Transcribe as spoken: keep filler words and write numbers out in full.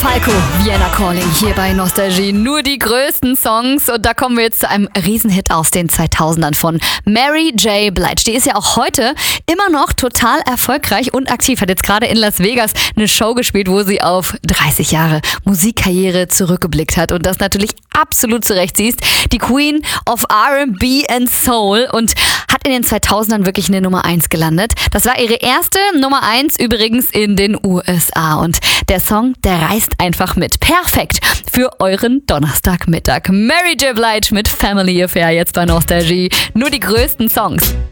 Falco, Vienna Calling, hier bei Nostalgie. Nur die größten Songs. Und da kommen wir jetzt zu einem Riesenhit aus den zweitausendern von Mary J. Blige. Die ist ja auch heute immer noch total erfolgreich und aktiv. Hat jetzt gerade in Las Vegas eine Show gespielt, wo sie auf dreißig Jahre Musikkarriere zurückgeblickt hat. Und das natürlich absolut zu Recht. Sie ist die Queen of R and B and Soul und hat in den zweitausendern wirklich eine Nummer eins gelandet. Das war ihre erste Nummer eins übrigens in den U S A. Und der Song, der reißt einfach mit. Perfekt für euren Donnerstagmittag. Mary J. Blige mit Family Affair jetzt bei Nostalgie. Nur die größten Songs.